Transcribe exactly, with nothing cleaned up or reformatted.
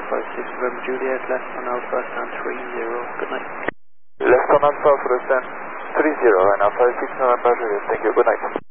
five six November Juliet, left on Alpha, stand three zero. Good night. Left on Alpha for the stand three zero and Alpha six November Juliet. Thank you. Good night.